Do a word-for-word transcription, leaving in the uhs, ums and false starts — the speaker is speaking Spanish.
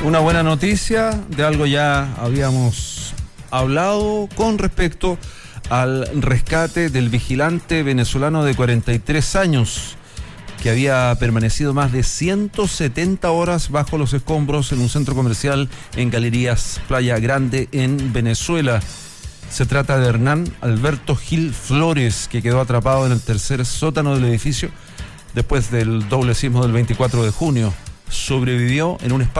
Una buena noticia, de algo ya habíamos hablado con respecto al rescate del vigilante venezolano de cuarenta y tres años que había permanecido más de ciento setenta horas bajo los escombros en un centro comercial en Galerías Playa Grande en Venezuela. Se trata de Hernán Alberto Gil Flores, que quedó atrapado en el tercer sótano del edificio después del doble sismo del veinticuatro de junio. Sobrevivió en un espacio